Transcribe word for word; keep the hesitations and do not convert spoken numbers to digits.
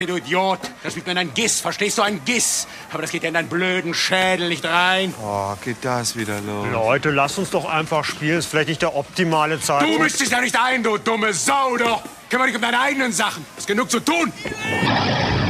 Du Idiot, das spielt man ein Giss, verstehst du, ein Giss. Aber das geht ja in deinen blöden Schädel nicht rein. Oh, geht das wieder los? Leute, lass uns doch einfach spielen. Ist vielleicht nicht der optimale Zeitpunkt. Du mischst dich ja nicht ein, du dumme Sau, doch. Kümmere dich um deine eigenen Sachen. Ist genug zu tun.